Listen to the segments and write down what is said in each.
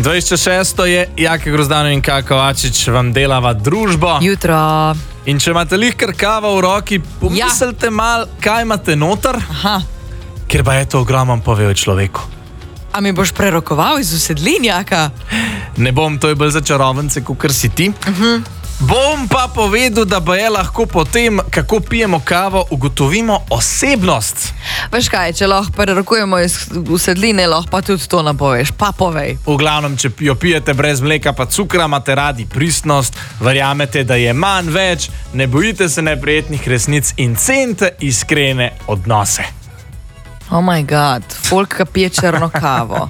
26. je Jaka Grozdano in Kaja Kovačič vam delava družbo. Jutro. In če imate lihkar kava v roki, pomislite mal, kaj imate noter, ker pa je to ogromen pove o človeku. A mi boš prerokoval iz usedlin, Jaka? Ne bom, to je bolj za čarovnice, kakor si ti. Bom pa povedal, da pa je lahko potem, kako pijemo kavo, ugotovimo osebnost. Veš kaj, če lahko prerokujemo iz usedline, lahko pa tudi to napoveš. Pa povej. V glavnem, če jo pijete brez mleka pa cukra, imate radi pristnost, verjamete, da je manj več, ne bojite se neprijetnih resnic in cenite iskrene odnose. Oh my god, folk pije črno kavo.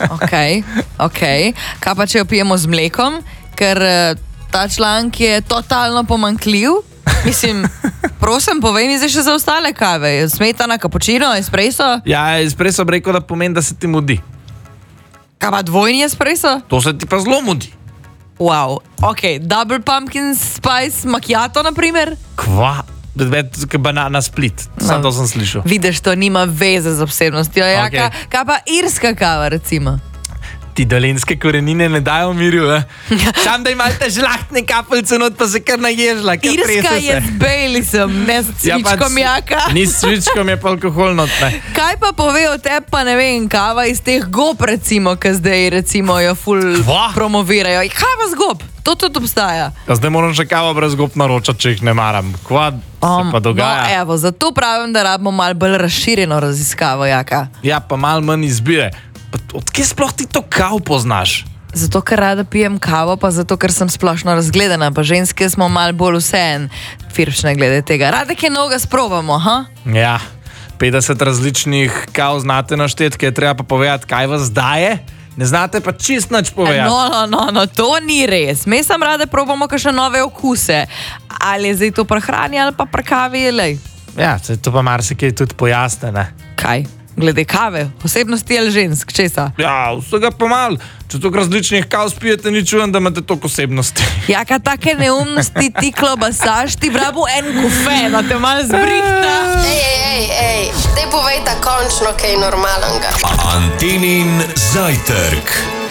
Ok. Kaj pa če jo pijemo z mlekom, ker ta članek je totalno pomanjkljiv? Mislim, prosim, povej mi zdaj še za ostale kave. Smetana, kapučino, espresso? Ja, espresso bi rekel, da pomeni, da se ti mudi. Kaj pa dvojni espresso? To se ti pa zelo mudi. Wow, ok, double pumpkin spice macchiato, naprimer? Kva? Banana split, samo to sem slišal. Vidiš, to nima veze z osebnostjo. Jaka, kaj pa irska kava, recimo? Ti dolenske korenine ne dajo miru, Sam da imate žlahtne kapljice not, pa se kar naježla. Irska je z Baileysom, ne s cvičkom, Jaka. Ni s cvičkom, je pa alkohol not, ne. Kaj pa pove o tebi, pa ne vem, kava iz teh gob, recimo, ki zdaj recimo jo ful promovirajo. Kaj pa z gob? To tudi obstaja. Ja, zdaj moram še kavo brez gob naročati, če jih ne maram. Kva se pa dogaja? No, evo, zato pravim, da rabimo malo bolj razširjeno raziskavo, Jaka. Ja, pa malo manj izbire. Odkje sploh ti to kav poznaš? Zato, ker rada pijem kavo, pa zato, ker sem splošno razgledana, pa ženske smo malo bolj vseeno firšne glede tega. Rade kaj novega sprobamo, Ja, 50 različnih kav znate našteti, kaj je treba pa povedati, kaj vas daje. Ne znate pa čist nič povedati. No, to ni res. Mi sem rade probamo kakšne nove okuse. Ali je zdaj to pri hrani ali pa pri kavi, lej. Ja, to pa marsikaj tudi pojasne, ne. Kaj? Glede kave, osebnosti ali žensk, česa? Ja, vsega pa mal. Če toliko različnih kav spijete, ni čujem, da imate toliko osebnosti. Jaka take neumnosti ti klobasaš, ti brabo en kufe, da te malo zbrihta. Ej, daj povej ta končno kaj normalnega. Antinin zajtrk.